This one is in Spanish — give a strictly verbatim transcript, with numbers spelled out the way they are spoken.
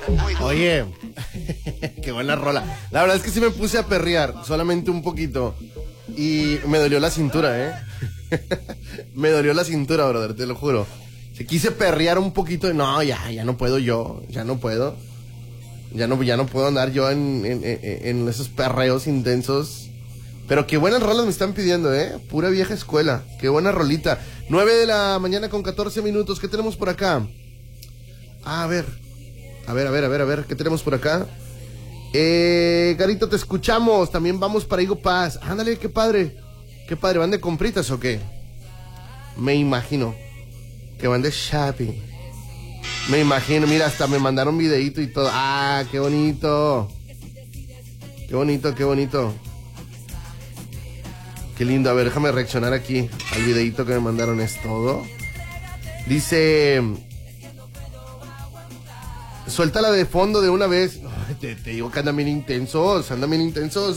Oye, qué buena rola. La verdad es que sí me puse a perrear, solamente un poquito. Y me dolió la cintura, ¿eh? Me dolió la cintura, brother, te lo juro. Se quise perrear un poquito. No, ya, ya no puedo yo. Ya no puedo. Ya no, ya no puedo andar yo en, en, en, en esos perreos intensos. Pero qué buenas rolas me están pidiendo, ¿eh? Pura vieja escuela. Qué buena rolita. nueve de la mañana con catorce minutos. ¿Qué tenemos por acá? Ah, a ver. A ver, a ver, a ver, a ver. ¿Qué tenemos por acá? Eh, Garito, te escuchamos. También vamos para Higo Paz. Ándale, qué padre. Qué padre. ¿Van de compritas o qué? Me imagino que van de shopping. Me imagino. Mira, hasta me mandaron videíto y todo. Ah, qué bonito. Qué bonito, qué bonito. Qué lindo. A ver, déjame reaccionar aquí al videíto que me mandaron. Es todo. Dice... Suéltala de fondo de una vez. Ay, te, te digo que andan bien intensos, andan bien intensos.